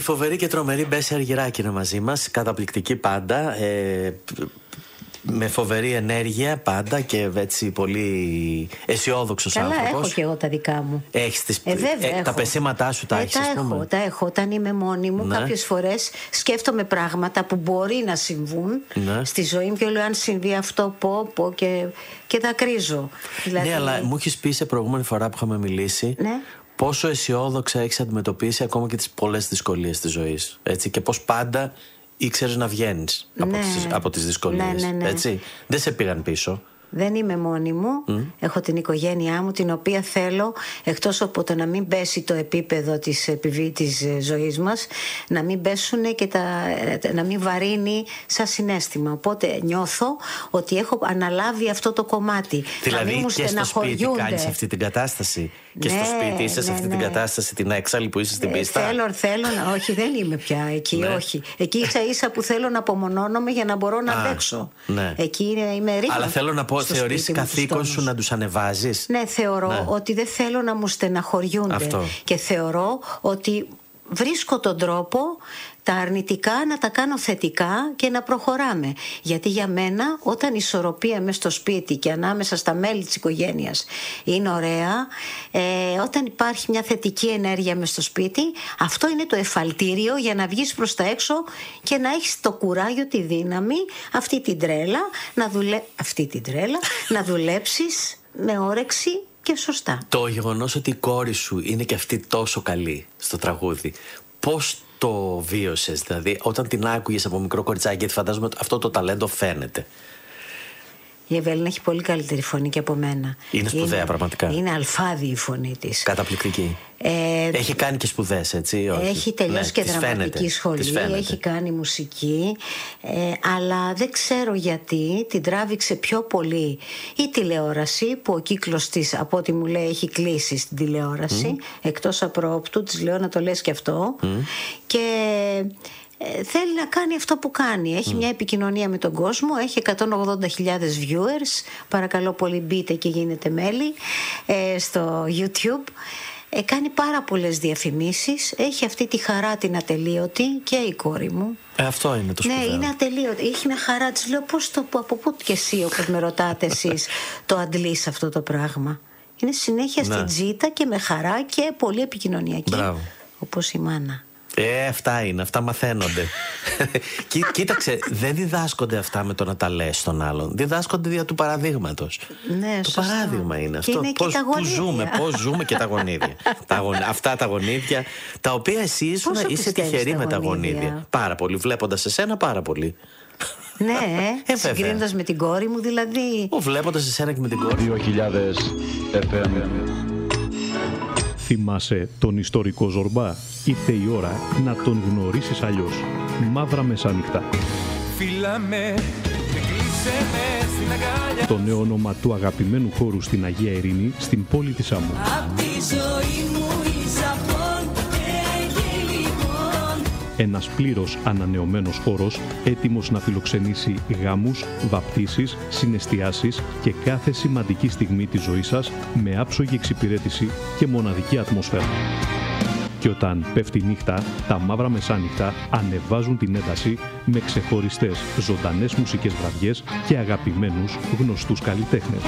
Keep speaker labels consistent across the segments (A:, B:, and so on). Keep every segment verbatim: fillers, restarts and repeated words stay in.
A: Η φοβερή και τρομερή Μπέση Αργυράκη είναι μαζί μας, καταπληκτική πάντα, ε, με φοβερή ενέργεια πάντα και έτσι πολύ αισιόδοξος άνθρωπος.
B: Καλά, έχω και εγώ τα δικά μου.
A: Έχεις τις,
B: ε, βέβαια,
A: ε, τα πεσήματά σου τα
B: ε,
A: έχεις,
B: τα
A: ας πούμε.
B: έχω, τα έχω. Όταν είμαι μόνη μου, ναι. Κάποιες φορές σκέφτομαι πράγματα που μπορεί να συμβούν, ναι. Στη ζωή μου και λέω αν συμβεί αυτό πω πω και, και δακρύζω. Δηλαδή...
A: Ναι, αλλά μου έχεις πει σε προηγούμενη φορά που είχαμε μιλήσει, ναι. Πόσο αισιόδοξα έχεις αντιμετωπίσει ακόμα και τις πολλές δυσκολίες της ζωής. Έτσι, και πώς πάντα ήξερες να βγαίνεις, ναι. από, τις, από τις δυσκολίες. Ναι, ναι, ναι. Έτσι. Δεν σε πήγαν πίσω.
B: Δεν είμαι μόνη μου, mm. έχω την οικογένειά μου, την οποία θέλω, εκτός από το να μην πέσει το επίπεδο της, επιβί... της ζωής μας, να μην πέσουν και τα... να μην βαρύνει σαν συναίσθημα. Οπότε νιώθω ότι έχω αναλάβει αυτό το κομμάτι.
A: Δηλαδή και στο σπίτι κάνεις αυτή την κατάσταση. Και ναι, στο σπίτι είσαι ναι, σε αυτή ναι. την κατάσταση, την έξαλλη που είσαι στην ε, πίστα.
B: Θέλω, θέλω να... όχι, δεν είμαι πια εκεί, ναι. όχι. Εκεί ίσα ίσα που θέλω να απομονώνομαι για να μπορώ να αντέξω. Ναι. Εκεί είναι, είμαι ρίχνω.
A: Αλλά θέλω να πω, θεωρείς καθήκον σου να τους ανεβάζεις.
B: Ναι, θεωρώ ναι. ότι δεν θέλω να μου στεναχωριούνται. Αυτό. Και θεωρώ ότι βρίσκω τον τρόπο τα αρνητικά να τα κάνω θετικά και να προχωράμε. Γιατί για μένα όταν η ισορροπία μες στο σπίτι και ανάμεσα στα μέλη της οικογένειας είναι ωραία, ε, όταν υπάρχει μια θετική ενέργεια μες στο σπίτι, αυτό είναι το εφαλτήριο για να βγεις προς τα έξω και να έχεις το κουράγιο, τη δύναμη, αυτή την τρέλα, να, δουλε... αυτή την τρέλα, να δουλέψεις με όρεξη και σωστά.
A: Το γεγονός ότι η κόρη σου είναι και αυτή τόσο καλή στο τραγούδι, πώς το βίωσες, δηλαδή όταν την άκουγες από μικρό κοριτσάκι, γιατί φαντάζομαι ότι αυτό το ταλέντο φαίνεται?
B: Η Ευέλινα έχει πολύ καλύτερη φωνή και από μένα.
A: Είναι σπουδαία είναι, πραγματικά.
B: Είναι αλφάδη η φωνή της.
A: Καταπληκτική. Ε, έχει κάνει και σπουδές, έτσι? Όχι.
B: Έχει τελειώσει ναι, και δραματική
A: φαίνεται,
B: σχολή, έχει κάνει μουσική, ε, αλλά δεν ξέρω γιατί την τράβηξε πιο πολύ η τηλεόραση, που ο κύκλος της, από ό,τι μου λέει, έχει κλείσει στην τηλεόραση, mm. εκτός απρόπτου, της λέω να το λες και αυτό, mm. και... Ε, θέλει να κάνει αυτό που κάνει. Έχει mm. μια επικοινωνία με τον κόσμο. Έχει εκατόν ογδόντα χιλιάδες viewers. Παρακαλώ πολύ μπείτε και γίνετε μέλη ε, στο YouTube. ε, Κάνει πάρα πολλές διαφημίσεις. Έχει αυτή τη χαρά την ατελείωτη. Και η κόρη μου
A: ε, αυτό είναι το σπουδαίο.
B: Ναι, είναι ατελείωτη. Έχει μια χαρά. Της λέω πώς το, από πού και εσύ, όπως με ρωτάτε εσείς, το αντλείς αυτό το πράγμα? Είναι συνέχεια στην τζίτα και με χαρά και πολύ επικοινωνιακή.
A: Μπράβο.
B: Όπως η μάνα.
A: Ε, αυτά είναι, αυτά μαθαίνονται. Κοί, κοίταξε, δεν διδάσκονται αυτά με το να τα λες στον άλλον. Διδάσκονται δια του παραδείγματος.
B: Ναι,
A: το
B: σωστά.
A: παράδειγμα είναι αυτό.
B: Είναι
A: πώς, που ζούμε, πώς ζούμε και τα γονίδια. τα γον, αυτά τα γονίδια, τα οποία εσύ ήσουν, είσαι τυχερή με τα γονίδια. γονίδια. Πάρα πολύ, βλέποντας εσένα πάρα πολύ.
B: Ναι, ε, συγκρίνοντας με την κόρη μου δηλαδή.
A: Ο, βλέποντας εσένα και με την κόρη.
C: δύο χιλιάδες εφ εμ.
D: Θυμάσαι τον ιστορικό Ζορμπά? Ήρθε η ώρα να τον γνωρίσεις αλλιώς. Μαύρα Μεσάνυχτα.
E: Φίλαμε,
D: το νέο όνομα του αγαπημένου χώρου στην Αγία Ειρήνη, στην πόλη της Άμμου. Ένας πλήρως ανανεωμένος χώρος, έτοιμος να φιλοξενήσει γάμους, βαπτίσεις, συναισθιάσεις και κάθε σημαντική στιγμή της ζωής σας με άψογη εξυπηρέτηση και μοναδική ατμόσφαιρα. Και όταν πέφτει η νύχτα, τα Μαύρα Μεσάνυχτα ανεβάζουν την ένταση με ξεχωριστές ζωντανές μουσικές βραδιές και αγαπημένους γνωστούς καλλιτέχνες.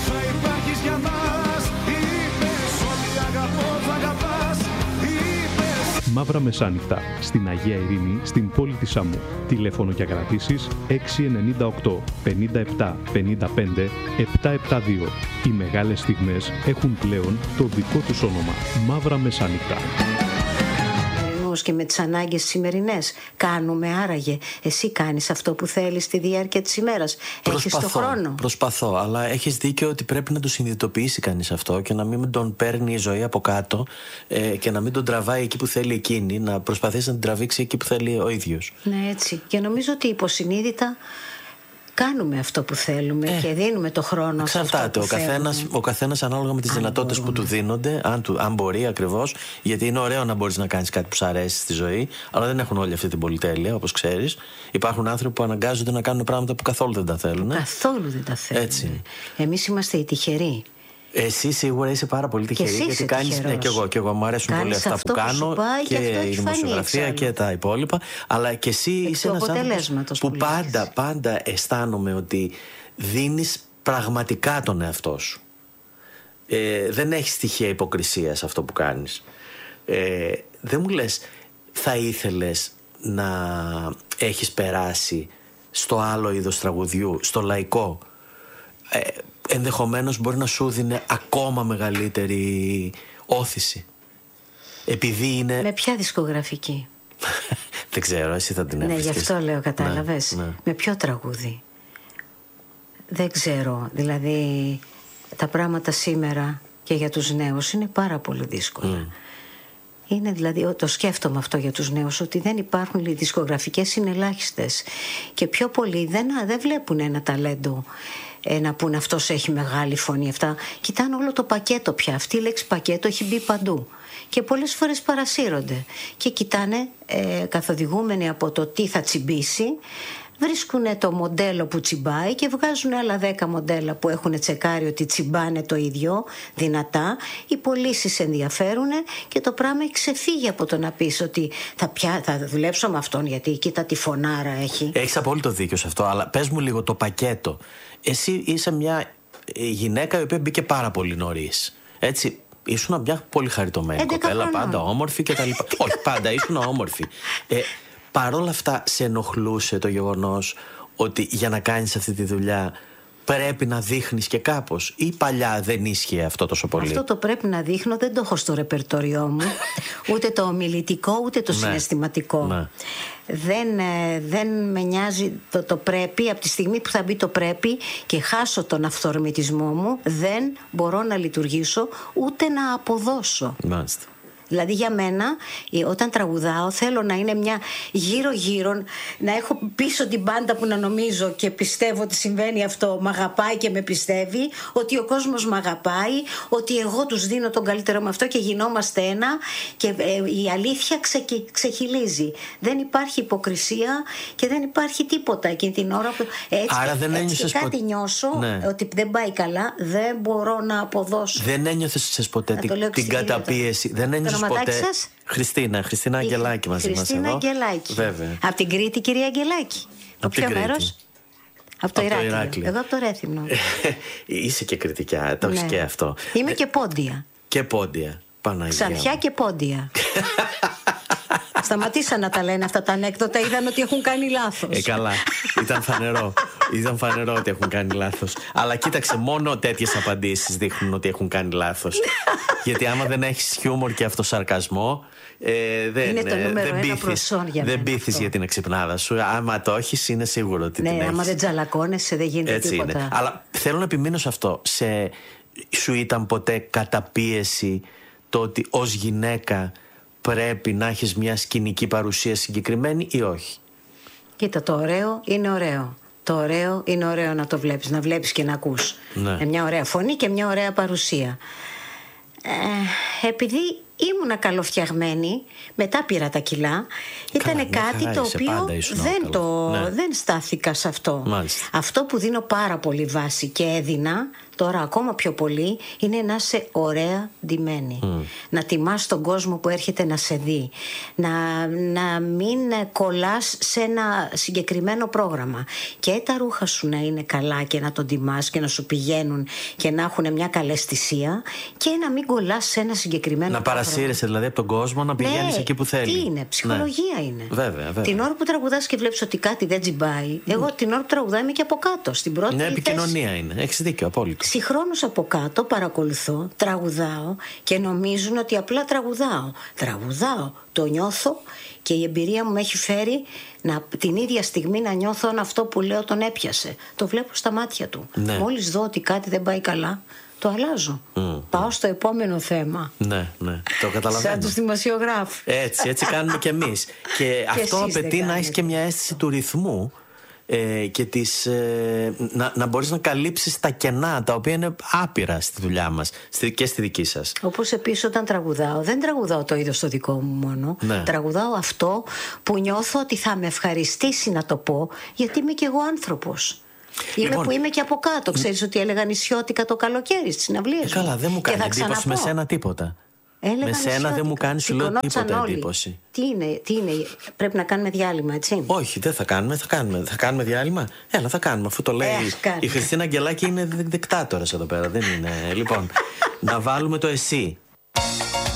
D: Μαύρα Μεσάνυχτα, στην Αγία Ειρήνη, στην πόλη της Άμμου. Τηλέφωνο για κρατήσεις έξι εννιά οκτώ πενήντα επτά πενήντα πέντε επτακόσια εβδομήντα δύο. Οι μεγάλες στιγμές έχουν πλέον το δικό τους όνομα. Μαύρα Μεσάνυχτα.
B: Και με τις ανάγκες σημερινές κάνουμε, άραγε εσύ κάνεις αυτό που θέλεις στη διάρκεια της ημέρας? Έχεις το χρόνο?
A: Προσπαθώ, αλλά έχεις δίκιο ότι πρέπει να το συνειδητοποιήσει κανείς αυτό και να μην τον παίρνει η ζωή από κάτω ε, και να μην τον τραβάει εκεί που θέλει εκείνη, να προσπαθήσει να την τραβήξει εκεί που θέλει ο ίδιος.
B: Ναι, έτσι. Και νομίζω ότι υποσυνείδητα κάνουμε αυτό που θέλουμε ε, και δίνουμε το χρόνο.
A: Εξαρτάται. Ο καθένας, ο καθένας ανάλογα με τις δυνατότητες που του δίνονται, αν, του, αν μπορεί ακριβώς. Γιατί είναι ωραίο να μπορείς να κάνεις κάτι που σου αρέσει στη ζωή, αλλά δεν έχουν όλη αυτή την πολυτέλεια, όπως ξέρεις. Υπάρχουν άνθρωποι που αναγκάζονται να κάνουν πράγματα που καθόλου δεν τα θέλουν.
B: Καθόλου δεν τα θέλουν.
A: Έτσι.
B: Εμείς είμαστε οι τυχεροί.
A: Εσύ σίγουρα είσαι πάρα πολύ τυχερή, γιατί κάνεις. Ναι, και εγώ, και εγώ μου αρέσουν
B: κάνεις
A: πολύ αυτά που κάνω
B: που
A: και, και η δημοσιογραφία και τα υπόλοιπα. Αλλά και εσύ είσαι ένας άνθρωπος που, που πάντα, πάντα αισθάνομαι ότι δίνεις πραγματικά τον εαυτό σου. Ε, δεν έχεις στοιχεία υποκρισίας αυτό που κάνεις. Ε, δεν μου λες, θα ήθελες να έχεις περάσει στο άλλο είδος τραγουδιού, στο λαϊκό? Ε, ενδεχομένως μπορεί να σου δίνει ακόμα μεγαλύτερη όθηση, επειδή είναι...
B: Με ποια δισκογραφική?
A: Δεν ξέρω, εσύ θα την έβρισκες.
B: Ναι, γι' αυτό λέω, κατάλαβες.
A: Ναι, ναι.
B: Με ποιο τραγούδι? Δεν ξέρω. Δηλαδή τα πράγματα σήμερα και για τους νέους είναι πάρα πολύ δύσκολα. Mm. Είναι δηλαδή, το σκέφτομαι αυτό για τους νέους, ότι δεν υπάρχουν, οι δισκογραφικές είναι ελάχιστες. Και πιο πολλοί δεν, δεν βλέπουν ένα ταλέντο ε, να πούνε αυτός έχει μεγάλη φωνή. Αυτά κοιτάνε όλο το πακέτο πια. Αυτή η λέξη πακέτο έχει μπει παντού. Και πολλές φορές παρασύρονται. Και κοιτάνε, ε, καθοδηγούμενοι από το τι θα τσιμπήσει, βρίσκουν το μοντέλο που τσιμπάει και βγάζουν άλλα δέκα μοντέλα που έχουν τσεκάρει ότι τσιμπάνε το ίδιο δυνατά. Οι πωλήσεις ενδιαφέρουν και το πράγμα έχει ξεφύγει από το να πεις ότι θα, πια, θα δουλέψω με αυτόν, γιατί κοίτα τι φωνάρα έχει.
A: Έχεις απόλυτο δίκιο σε αυτό, αλλά πες μου λίγο το πακέτο. Εσύ είσαι μια γυναίκα η οποία μπήκε πάρα πολύ νωρίς. Έτσι, ήσουν μια πολύ χαριτωμένη κοπέλα, πάντα όμορφη κτλ. Όχι, πάντα ήσουν όμορφη. Ε, Παρ' όλα αυτά, σε ενοχλούσε το γεγονός ότι για να κάνεις αυτή τη δουλειά πρέπει να δείχνεις και κάπως, ή παλιά δεν ίσχυε αυτό τόσο πολύ?
B: Αυτό το πρέπει να δείχνω δεν το έχω στο ρεπερτόριό μου. Ούτε το ομιλητικό ούτε το ναι, συναισθηματικό. Ναι. Δεν, ε, δεν με νοιάζει το, το πρέπει. Από τη στιγμή που θα μπει το πρέπει και χάσω τον αυθορμητισμό μου, δεν μπορώ να λειτουργήσω ούτε να αποδώσω.
A: Μάλιστα.
B: Δηλαδή για μένα, όταν τραγουδάω, θέλω να είναι μια γύρω-γύρω, να έχω πίσω την μπάντα που να νομίζω και πιστεύω ότι συμβαίνει αυτό, μ' αγαπάει και με πιστεύει, ότι ο κόσμος μ' αγαπάει, ότι εγώ τους δίνω τον καλύτερο με αυτό και γινόμαστε ένα, και ε, η αλήθεια ξε, ξεχυλίζει. Δεν υπάρχει υποκρισία και δεν υπάρχει τίποτα εκείνη την ώρα που έτσι,
A: άρα δεν
B: έτσι
A: ένιωσες
B: κάτι
A: πο...
B: νιώσω,
A: ναι,
B: ότι δεν πάει καλά, δεν μπορώ να αποδώσω.
A: Δεν ένιωσες ποτέ την, την καταπίεση? Δεν ένιωσες ποτέ?
B: Σας?
A: Χριστίνα, Χριστίνα Αγγελάκη μαζί μας εδώ.
B: Χριστίνα Αγγελάκη.
A: Βέβαια.
B: Από την Κρήτη, κυρία Αγγελάκη. Από ποιο μέρος? Από το, το Ηράκλειο. Εγώ από το Ρέθυμνο.
A: Είσαι και κριτικά, το έχεις ναι, και αυτό.
B: Είμαι και πόντια.
A: Και πόντια. Παναγία.
B: Ξανθιά και πόντια. Σταματήσαν να τα λένε αυτά τα ανέκδοτα, είδαν ότι έχουν κάνει λάθος.
A: Ε, καλά. Ήταν φανερό. Ήταν φανερό ότι έχουν κάνει λάθος. Αλλά κοίταξε, μόνο τέτοιες απαντήσεις δείχνουν ότι έχουν κάνει λάθος. Γιατί άμα δεν έχεις χιούμορ και αυτοσαρκασμό, ε, δεν,
B: είναι το νούμερο
A: δεν
B: ένα
A: πείθεις,
B: προσόν για μένα.
A: Δεν πείθεις για την εξυπνάδα σου. Άμα το έχεις, είναι σίγουρο ότι
B: ναι,
A: την έχεις.
B: Άμα δεν τζαλακώνεσαι, δεν γίνεται
A: έτσι
B: τίποτα.
A: Είναι. Αλλά θέλω να επιμείνω σε αυτό. Σε, σου ήταν ποτέ καταπίεση το ότι ως γυναίκα πρέπει να έχεις μια σκηνική παρουσία συγκεκριμένη ή όχι?
B: Κοίτα, το ωραίο είναι ωραίο. Το ωραίο είναι ωραίο να το βλέπεις, να βλέπεις και να ακούς.
A: Ναι.
B: Με μια ωραία φωνή και μια ωραία παρουσία. Ε, επειδή ήμουνα καλοφτιαγμένη, μετά πήρα τα κιλά, ήταν κάτι το οποίο δεν, το, ναι, δεν στάθηκα σε αυτό.
A: Μάλιστα. Αυτό
B: που δίνω πάρα πολύ βάση και έδινα τώρα ακόμα πιο πολύ είναι να είσαι ωραία ντυμένη. Mm. Να τιμάς τον κόσμο που έρχεται να σε δει. Να, να μην κολλάς σε ένα συγκεκριμένο πρόγραμμα. Και τα ρούχα σου να είναι καλά και να τον τιμάς και να σου πηγαίνουν και να έχουν μια καλαισθησία, και να μην κολλάς σε ένα συγκεκριμένο
A: να πρόγραμμα. Να παρασύρεσαι δηλαδή από τον κόσμο, να πηγαίνεις ναι, εκεί που θέλει.
B: Τι είναι, ψυχολογία ναι, είναι.
A: Βέβαια, βέβαια.
B: Την ώρα που τραγουδάς και βλέπεις ότι κάτι δεν τζιμπάει, mm. εγώ την ώρα που τραγουδάω είμαι και από κάτω. Στην πρώτη
A: ναι, επικοινωνία
B: θέση.
A: Είναι. Έχεις δίκιο, απόλυτο.
B: Συγχρόνως από κάτω παρακολουθώ, τραγουδάω και νομίζουν ότι απλά τραγουδάω. Τραγουδάω, το νιώθω και η εμπειρία μου με έχει φέρει να, την ίδια στιγμή να νιώθω αν αυτό που λέω τον έπιασε. Το βλέπω στα μάτια του.
A: Ναι. Μόλις
B: δω ότι κάτι δεν πάει καλά, το αλλάζω. Mm. Πάω στο επόμενο θέμα.
A: Ναι, ναι, το καταλαβαίνω.
B: Σαν τους δημοσιογράφους.
A: Έτσι, έτσι κάνουμε κι εμείς. Και, και αυτό απαιτεί να έχεις και μια αίσθηση του ρυθμού. Ε, και τις, ε, να, να μπορείς να καλύψεις τα κενά τα οποία είναι άπειρα στη δουλειά μας στη, και στη δική σας.
B: Όπως επίσης όταν τραγουδάω, δεν τραγουδάω το είδος το δικό μου μόνο, ναι, τραγουδάω αυτό που νιώθω ότι θα με ευχαριστήσει να το πω, γιατί είμαι κι εγώ άνθρωπος. Είμαι λοιπόν, που είμαι και από κάτω. Ξέρεις ότι έλεγα νησιώτικα το καλοκαίρι στις συναυλίες.
A: Ε, καλά, δεν μου κάνει εντύπωση με σένα τίποτα.
B: Έλεγα
A: με σένα δεν μου κάνει, σου λέω, τίποτα
B: όλοι.
A: εντύπωση.
B: Τι είναι, τι είναι, πρέπει να κάνουμε διάλειμμα, έτσι?
A: Όχι, δεν θα κάνουμε, θα κάνουμε. Θα κάνουμε διάλειμμα. Έλα, θα κάνουμε, αφού το λέει. Ε, η Χριστίνα Αγγελάκη είναι δικτάτορας εδώ πέρα, δεν είναι. Λοιπόν, να βάλουμε το εσύ.